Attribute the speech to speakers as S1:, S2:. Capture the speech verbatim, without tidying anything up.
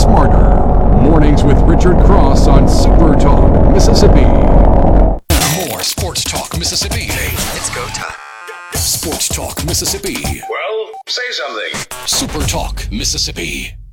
S1: smarter. Mornings with Richard Cross on Super Talk, Mississippi. More Sports Talk, Mississippi.
S2: It's go time.
S1: Sports Talk, Mississippi.
S3: Well, say something.
S1: Super Talk, Mississippi.